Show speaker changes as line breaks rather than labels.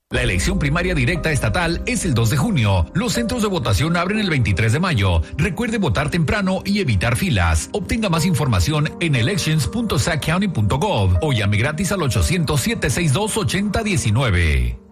La elección primaria directa estatal es el 2 de junio. Los centros de votación abren el 23 de mayo. Recuerde votar temprano y evitar filas. Obtenga más información en elections.sackcounty.gov o llame gratis al 800-762-8019.